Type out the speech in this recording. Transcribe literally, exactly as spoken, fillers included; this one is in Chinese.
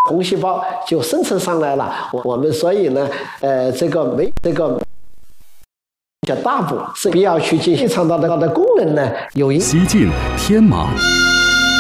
红细胞就生成上来了。我们所以呢，呃，这个没这个叫大补是必要去进行肠道的功能呢有影。 西晋天马。